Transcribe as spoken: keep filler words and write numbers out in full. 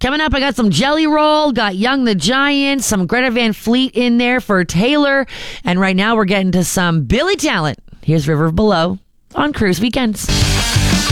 Coming up, I got some Jelly Roll, got Young the Giant, some Greta Van Fleet in there for Taylor. And right now we're getting to some Billy Talent. Here's River Below on Cruise Weekends.